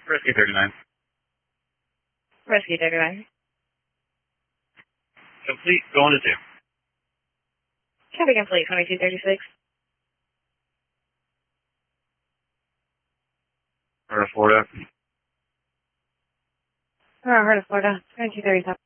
Rescue 39. Rescue 39. Complete, going to 2. Copy complete, 2236. Heart of Florida. Heart of Florida, 2237.